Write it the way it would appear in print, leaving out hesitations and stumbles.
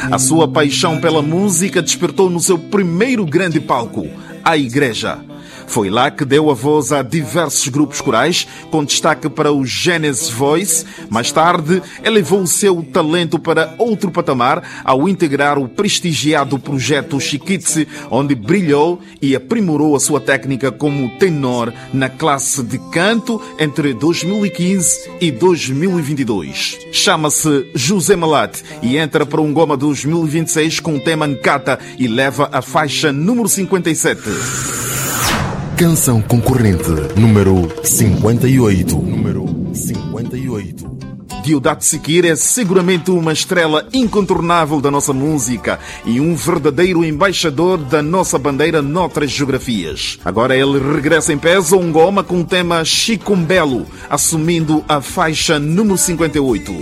A sua paixão pela música despertou no seu primeiro grande palco, a igreja. Foi lá que deu a voz a diversos grupos corais, com destaque para o Genesis Voice. Mais tarde, elevou o seu talento para outro patamar ao integrar o prestigiado projeto Chiquitze, onde brilhou e aprimorou a sua técnica como tenor na classe de canto entre 2015 e 2022. Chama-se José Malate e entra para um Goma 2026 com o tema Nkata e leva a faixa número 57. Canção concorrente número 58. Número 58. Deodato Sikira é seguramente uma estrela incontornável da nossa música e um verdadeiro embaixador da nossa bandeira noutras geografias. Agora ele regressa em peso a um Goma com o tema Chicumbelo, assumindo a faixa número 58.